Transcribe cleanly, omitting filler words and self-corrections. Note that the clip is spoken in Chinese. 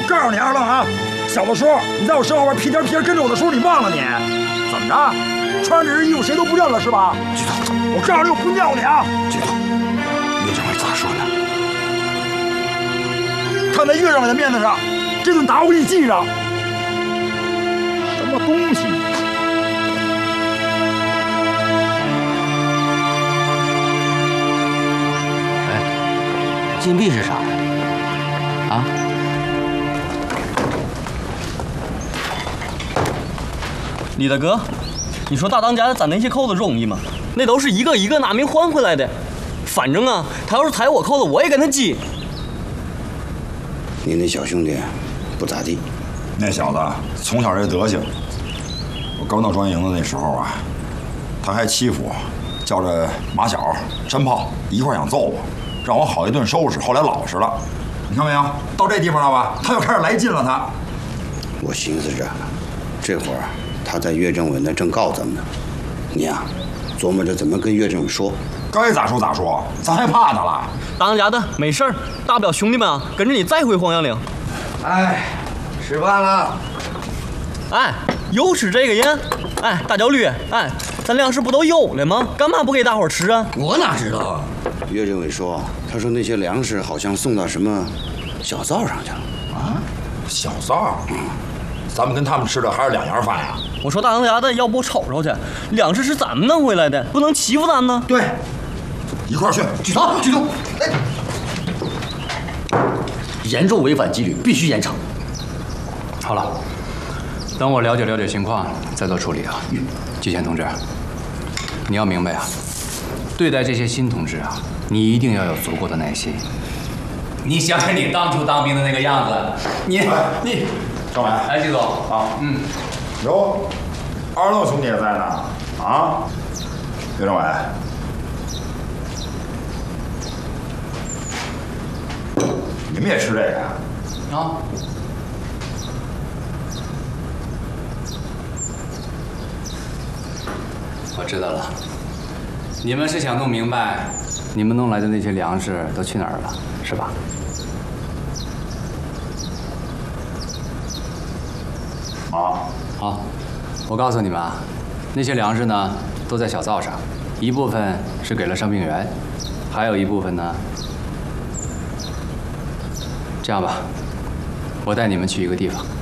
告诉你二愣啊，小的时候你在我身后边屁颠屁颠跟着我的时候，你忘了你？怎么着？穿这身衣服谁都不认了是吧？ 局长， 我告诉你，我不尿你啊！ 局长，岳政委咋说呢？ 看在岳政委的面子上，这顿打我给你记上。什么东西？ 哎，金币是啥呀？啊？ 李大哥，你说大当家攒那些扣子容易吗？那都是一个一个拿命换回来的。反正啊，他要是踩我扣子，我也跟他急。 你那小兄弟不咋地， 那小子从小这德行，我刚到专营的那时候啊，他还欺负我，叫着马小、山炮一块想揍我，让我好一顿收拾。后来老实了，你看没有？到这地方了吧？他又开始来劲了。他， 我寻思着，这会儿他在岳政委那正告咱们呢，你呀，琢磨着怎么跟岳政委说。 该咋说咋说，咱还怕他了？ 大当家的没事儿，大不了兄弟们啊跟着你再回黄杨岭。 哎，吃饭了。 哎，又吃这个烟？哎，大脚驴，哎，咱粮食不都有了吗？干嘛不给大伙儿吃啊？ 我哪知道啊？ 岳政委说，他说那些粮食好像送到什么小灶上去了。 啊，小灶？咱们跟他们吃的还是两样饭呀。 我说大当家的，要不我瞅瞅去，粮食是咱们弄回来的，不能欺负咱呢。 对，一块儿去。 举头，举头！哎，严重违反纪律，必须严惩。 好了，等我了解了解情况再做处理啊。季贤同志，你要明白啊，对待这些新同志啊，你一定要有足够的耐心。你想想你当初当兵的那个样子，你政委， 哎，季总啊，哟，二愣兄弟也在呢。啊，岳政委，你们也吃这个呀？ 啊。我知道了，你们是想弄明白，你们弄来的那些粮食都去哪儿了，是吧？ 啊， 好，我告诉你们啊，那些粮食呢都在小灶上，一部分是给了伤病员，还有一部分呢，这样吧，我带你们去一个地方。